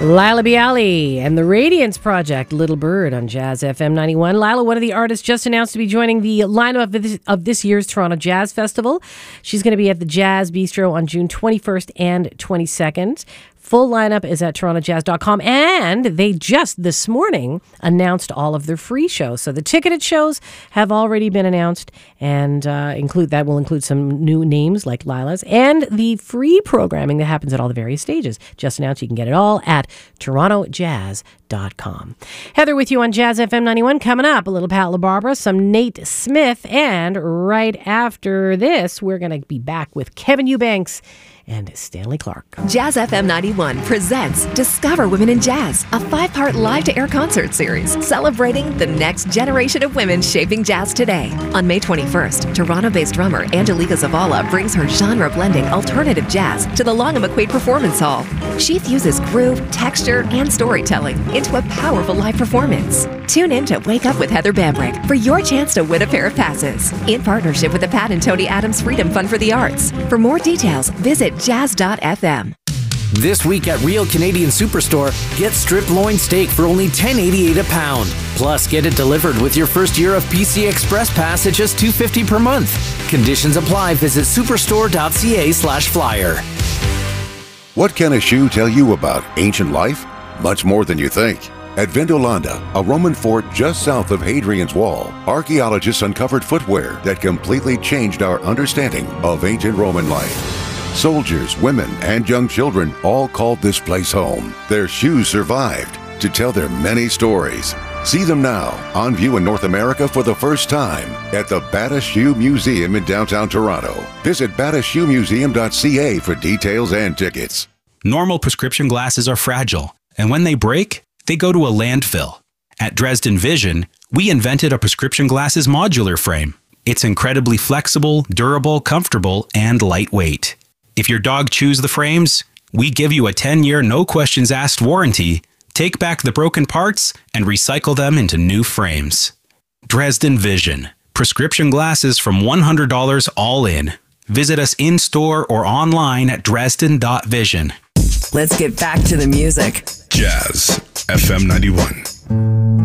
Lila Bialy and the Radiance Project, Little Bird on Jazz FM 91. Lila, one of the artists, just announced to be joining the lineup of this year's Toronto Jazz Festival. She's going to be at the Jazz Bistro on June 21st and 22nd. Full lineup is at torontojazz.com, and they just this morning announced all of their free shows. So the ticketed shows have already been announced, and will include some new names like Lila's, and the free programming that happens at all the various stages. Just announced. You can get it all at torontojazz.com. Heather with you on Jazz FM 91. Coming up, a little Pat LaBarbera, some Nate Smith, and right after this, we're going to be back with Kevin Eubanks and Stanley Clark. Jazz FM 91 presents Discover Women in Jazz, a 5-part live-to-air concert series celebrating the next generation of women shaping jazz today. On May 21st, Toronto-based drummer Angelica Zavala brings her genre-blending alternative jazz to the Long & McQuaid Performance Hall. She fuses groove, texture, and storytelling into a powerful live performance. Tune in to Wake Up with Heather Bambrick for your chance to win a pair of passes in partnership with the Pat and Tony Adams Freedom Fund for the Arts. For more details, visit jazz.fm. This week at Real Canadian Superstore, get strip loin steak for only $10.88 a pound. Plus, get it delivered with your first year of PC Express Pass at just $2.50 per month. Conditions apply. Visit superstore.ca/flyer. What can a shoe tell you about ancient life? Much more than you think. At Vindolanda, a Roman fort just south of Hadrian's Wall, archaeologists uncovered footwear that completely changed our understanding of ancient Roman life. Soldiers, women, and young children all called this place home. Their shoes survived to tell their many stories. See them now, on view in North America for the first time at the Bata Shoe Museum in downtown Toronto. Visit batashoemuseum.ca for details and tickets. Normal prescription glasses are fragile, and when they break, they go to a landfill. At Dresden Vision, we invented a prescription glasses modular frame. It's incredibly flexible, durable, comfortable, and lightweight. If your dog chews the frames, we give you a 10-year no-questions-asked warranty. Take back the broken parts and recycle them into new frames. Dresden Vision. Prescription glasses from $100 all in. Visit us in-store or online at dresden.vision. Let's get back to the music. Jazz FM 91.